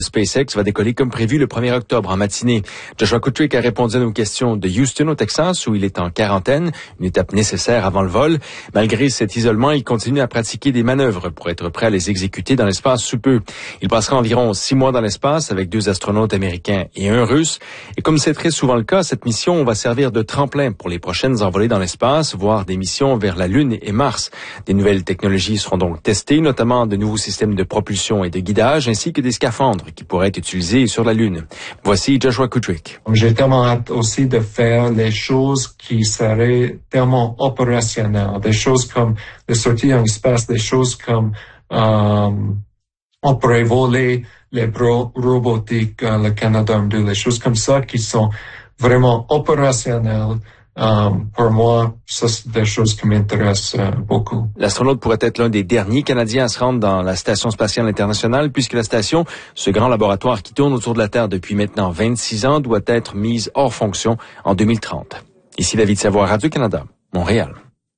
SpaceX va décoller comme prévu le 1er octobre en matinée. Joshua Kutrick a répondu à nos questions de Houston au Texas où il est en quarantaine, une étape nécessaire avant le vol. Malgré cet isolement, il continue à pratiquer des manœuvres pour être prêt à les exécuter dans l'espace sous peu. Il passera environ 6 mois dans l'espace avec 2 astronautes américains et un russe. Et comme c'est très souvent le cas, cette mission va servir de tremplin pour les prochaines envolées dans l'espace, voire des missions vers la Lune et Mars. Des nouvelles technologies seront donc testées, notamment de nouveaux systèmes de propulsion et de guidage, ainsi que des scaphandres qui pourraient être utilisés sur la Lune. Voici Joshua Kutrick. J'ai tellement hâte aussi de faire les choses qui seraient tellement opérationnelles, des choses comme de sortir en espace, des choses comme on pourrait voler les robotiques, le Canadarm2, les choses comme ça qui sont vraiment opérationnelles. Pour moi, ça, c'est des choses qui m'intéressent beaucoup. L'astronaute pourrait être l'un des derniers Canadiens à se rendre dans la Station spatiale internationale, puisque la station, ce grand laboratoire qui tourne autour de la Terre depuis maintenant 26 ans, doit être mise hors fonction en 2030. Ici David Savoie, Radio-Canada, Montréal.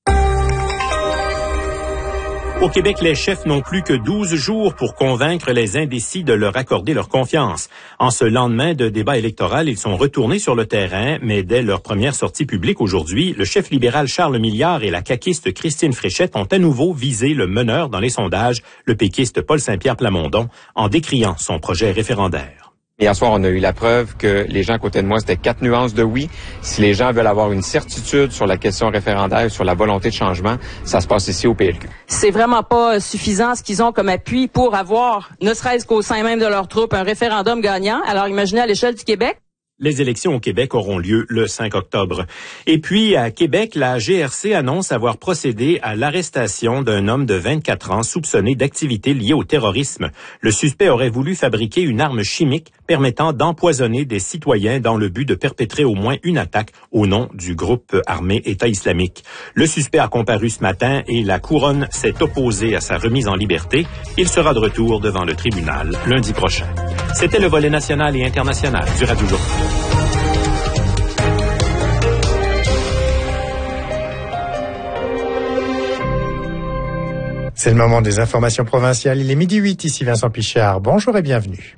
Au Québec, les chefs n'ont plus que 12 jours pour convaincre les indécis de leur accorder leur confiance. En ce lendemain de débat électoral, ils sont retournés sur le terrain, mais dès leur première sortie publique aujourd'hui, le chef libéral Charles Milliard et la caquiste Christine Fréchette ont à nouveau visé le meneur dans les sondages, le péquiste Paul Saint-Pierre Plamondon, en décriant son projet référendaire. Hier soir, on a eu la preuve que les gens à côté de moi, c'était 4 nuances de oui. Si les gens veulent avoir une certitude sur la question référendaire, sur la volonté de changement, ça se passe ici au PLQ. C'est vraiment pas suffisant ce qu'ils ont comme appui pour avoir, ne serait-ce qu'au sein même de leur troupe, un référendum gagnant. Alors imaginez à l'échelle du Québec. Les élections au Québec auront lieu le 5 octobre. Et puis, à Québec, la GRC annonce avoir procédé à l'arrestation d'un homme de 24 ans soupçonné d'activités liées au terrorisme. Le suspect aurait voulu fabriquer une arme chimique permettant d'empoisonner des citoyens dans le but de perpétrer au moins une attaque au nom du groupe armé État islamique. Le suspect a comparu ce matin et la couronne s'est opposée à sa remise en liberté. Il sera de retour devant le tribunal lundi prochain. C'était le volet national et international du Radio Journal. C'est le moment des informations provinciales. Il est 12h08, ici Vincent Pichard. Bonjour et bienvenue.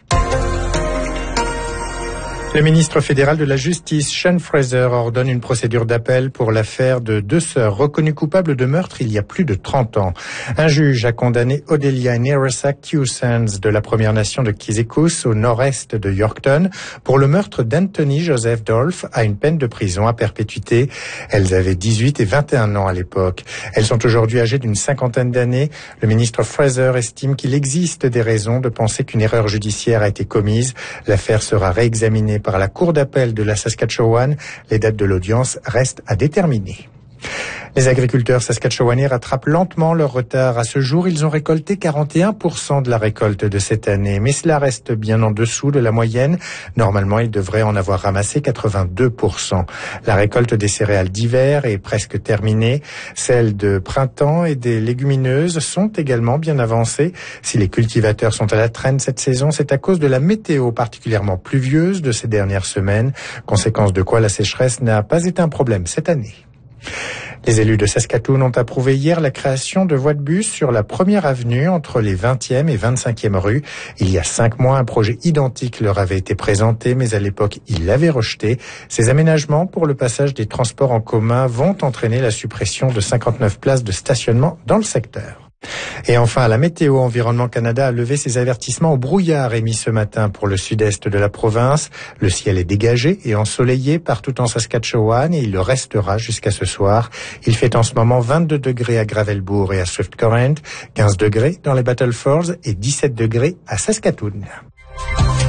Le ministre fédéral de la Justice, Sean Fraser, ordonne une procédure d'appel pour l'affaire de 2 sœurs reconnues coupables de meurtre il y a plus de 30 ans. Un juge a condamné Odelia et Nerissa Cusans de la Première Nation de Kizekus, au nord-est de Yorkton, pour le meurtre d'Anthony Joseph Dolph à une peine de prison à perpétuité. Elles avaient 18 et 21 ans à l'époque. Elles sont aujourd'hui âgées d'une 50aine d'années. Le ministre Fraser estime qu'il existe des raisons de penser qu'une erreur judiciaire a été commise. L'affaire sera réexaminée par la Cour d'appel de la Saskatchewan. Les dates de l'audience restent à déterminer. Les agriculteurs saskatchewanais rattrapent lentement leur retard. À ce jour, ils ont récolté 41% de la récolte de cette année. Mais cela reste bien en dessous de la moyenne. Normalement, ils devraient en avoir ramassé 82%. La récolte des céréales d'hiver est presque terminée. Celles de printemps et des légumineuses sont également bien avancées. Si les cultivateurs sont à la traîne cette saison, c'est à cause de la météo particulièrement pluvieuse de ces dernières semaines. Conséquence de quoi la sécheresse n'a pas été un problème cette année. Les élus de Saskatoon ont approuvé hier la création de voies de bus sur la première avenue entre les 20e et 25e rues. Il y a 5 mois, un projet identique leur avait été présenté, mais à l'époque, ils l'avaient rejeté. Ces aménagements pour le passage des transports en commun vont entraîner la suppression de 59 places de stationnement dans le secteur. Et enfin, la Météo Environnement Canada a levé ses avertissements au brouillard émis ce matin pour le sud-est de la province. Le ciel est dégagé et ensoleillé partout en Saskatchewan et il le restera jusqu'à ce soir. Il fait en ce moment 22 degrés à Gravelbourg et à Swift Current, 15 degrés dans les Battle Falls et 17 degrés à Saskatoon.